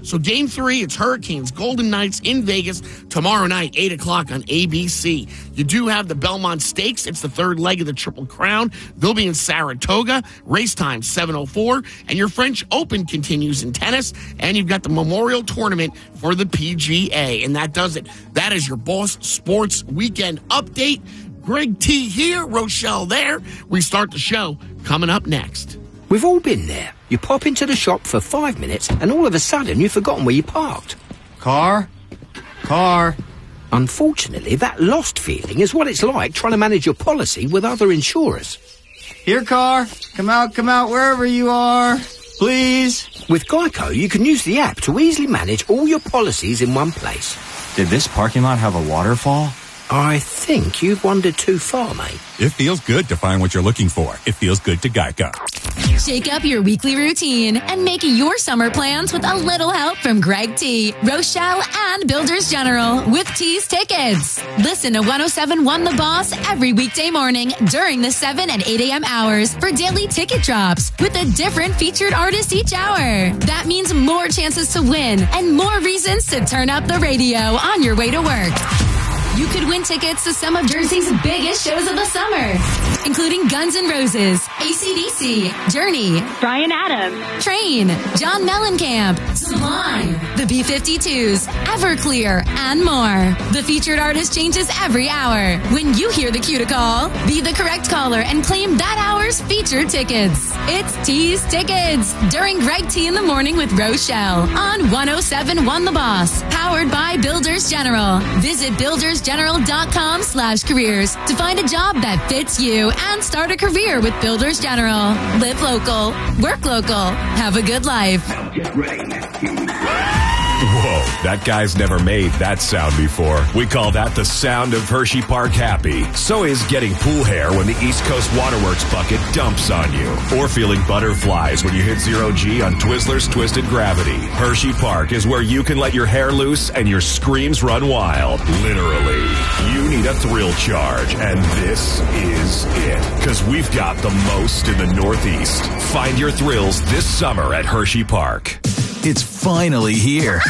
So Game 3, it's Hurricanes, Golden Knights in Vegas tomorrow night, 8 o'clock on ABC. You do have the Belmont Stakes. It's the third leg of the Triple Crown. They'll be in Saratoga. Race time, 7:04. And your French Open continues in tennis. And you've got the Memorial Tournament for the PGA. And that does it. That is your Boss Sports Weekend update. Greg T here, Rochelle there. We start the show coming up next. We've all been there. You pop into the shop for 5 minutes and all of a sudden you've forgotten where you parked. Car. Unfortunately, that lost feeling is what it's like trying to manage your policy with other insurers. Here, car. Come out, wherever you are. Please. With Geico, you can use the app to easily manage all your policies in one place. Did this parking lot have a waterfall? I think you've wandered too far, mate. It feels good to find what you're looking for. It feels good to Geico. Shake up your weekly routine and make your summer plans with a little help from Greg T, Rochelle, and Builders General with T's Tickets. Listen to 107.1 The Boss every weekday morning during the 7 and 8 a.m. hours for daily ticket drops with a different featured artist each hour. That means more chances to win and more reasons to turn up the radio on your way to work. You could win tickets to some of Jersey's biggest shows of the summer, including Guns N' Roses, AC/DC, Journey, Bryan Adams, Train, John Mellencamp, Sublime, the B-52s, Everclear, and more. The featured artist changes every hour. When you hear the cue to call, be the correct caller and claim that hour's featured tickets. It's T's Tickets during Greg T in the Morning with Rochelle on 107.1 The Boss, powered by Builders General. Visit buildersgeneral.com/careers to find a job that fits you and start a career with Builders General. Live local, work local, have a good life. Whoa, that guy's never made that sound before. We call that the sound of Hershey Park happy. So is getting pool hair when the East Coast Waterworks bucket dumps on you. Or feeling butterflies when you hit 0G on Twizzlers Twisted Gravity. Hershey Park is where you can let your hair loose and your screams run wild. Literally. You need a thrill charge, and this is it. Because we've got the most in the Northeast. Find your thrills this summer at Hershey Park. It's finally here.